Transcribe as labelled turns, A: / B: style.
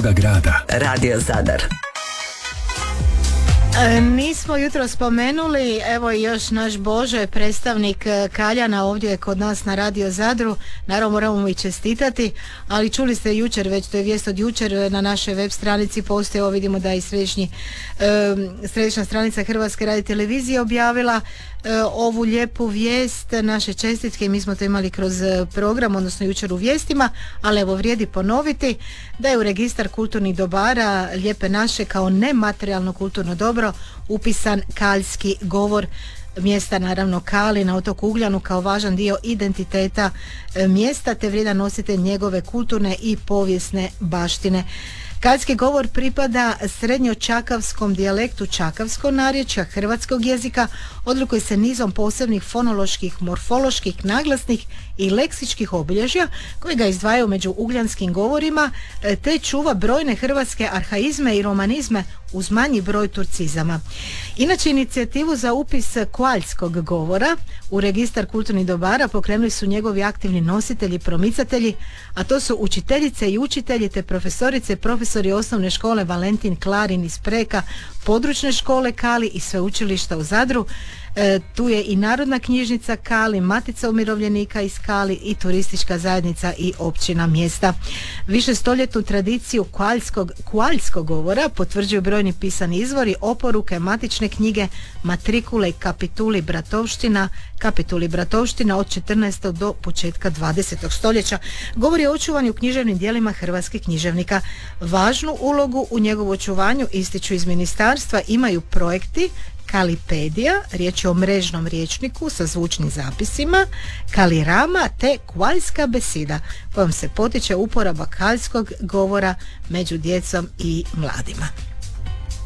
A: tvoga grada.
B: Radio Zadar.
C: Nismo jutro spomenuli, evo i još naš Božo, predstavnik kaljana, ovdje je kod nas na Radio Zadru, naravno moramo mu i čestitati, ali čuli ste jučer, već to je vijest od jučer, na našoj web stranici postoji, ovo vidimo da je i središnja stranica Hrvatske radiotelevizije objavila ovu lijepu vijest, naše čestitke, mi smo to imali kroz program, odnosno jučer u vijestima, ali evo vrijedi ponoviti da je u registar kulturnih dobara Lijepe naše kao nematerijalno kulturno dobro upisan kaljski govor mjesta, naravno Kali na otoku Ugljanu, kao važan dio identiteta mjesta te vrijedan nositelj njegove kulturne i povijesne baštine. Kaljski govor pripada srednjočakavskom dijalektu čakavskog narječja hrvatskog jezika, odlikuje se nizom posebnih fonoloških, morfoloških, naglasnih i leksičkih obilježja koji ga izdvajaju među ugljanskim govorima te čuva brojne hrvatske arhaizme i romanizme uz manji broj turcizama. Inače, inicijativu za upis kaljskog govora u registar kulturnih dobara pokrenuli su njegovi aktivni nositelji i promicatelji, a to su učiteljice i učitelji te profesorice, profesori osnovne škole Valentin Klarin iz Preka, područne škole Kali i sveučilišta u Zadru. Tu je i Narodna knjižnica Kali, Matica umirovljenika iz Kali i turistička zajednica i općina mjesta. Višestoljetnu tradiciju kaljskog govora potvrđuju brojni pisani izvori, oporuke, matične knjige, matrikule i kapituli bratovština od 14. do početka 20. stoljeća. Govori o očuvanju književnim dijelima hrvatskih književnika. Važnu ulogu u njegovu očuvanju ističu iz ministarstva, imaju projekti Kalipedija, riječ je o mrežnom rječniku sa zvučnim zapisima, Kalirama te kaljska besida, kojom se potiče uporaba kaljskog govora među djecom i mladima.